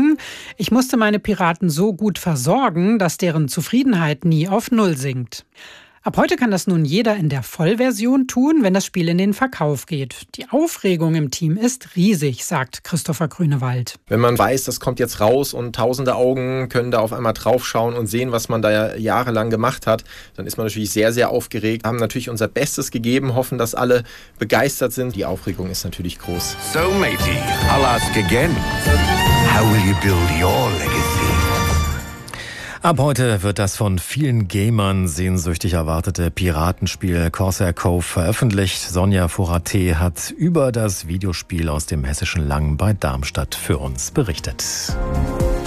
sagen, ich musste meine Piraten so gut versorgen, dass deren Zufriedenheit nie auf Null sinkt. Ab heute kann das nun jeder in der Vollversion tun, wenn das Spiel in den Verkauf geht. Die Aufregung im Team ist riesig, sagt Christopher Grünewald. Wenn man weiß, das kommt jetzt raus und tausende Augen können da auf einmal draufschauen und sehen, was man da jahrelang gemacht hat, dann ist man natürlich sehr, sehr aufgeregt. Wir haben natürlich unser Bestes gegeben, hoffen, dass alle begeistert sind. Die Aufregung ist natürlich groß. So, matey, I'll ask again. How will you build your legacy? Ab heute wird das von vielen Gamern sehnsüchtig erwartete Piratenspiel Corsair Cove veröffentlicht. Sonja Foraté hat über das Videospiel aus dem hessischen Langen bei Darmstadt für uns berichtet.